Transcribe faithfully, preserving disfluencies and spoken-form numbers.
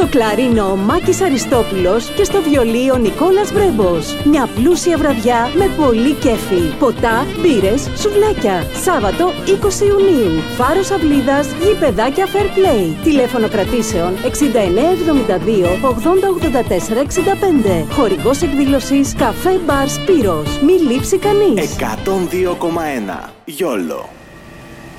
Στο κλαρίνο ο Μάκης Αριστόπουλος και στο βιολί ο Νικόλας Βρέμπος. Μια πλούσια βραδιά με πολύ κέφι. Ποτά, μπύρες, σουβλάκια. Σάββατο είκοσι Ιουνίου. Φάρος Αυλίδας, γηπεδάκια Fair Play. Τηλέφωνο κρατήσεων εξήντα εννέα εβδομήντα δύο ογδόντα ογδόντα τέσσερα εξήντα πέντε. Χορηγός εκδήλωσης Καφέ Μπαρ Σπύρος. Μη λείψει κανείς. εκατόν δύο κόμμα ένα Γιόλο.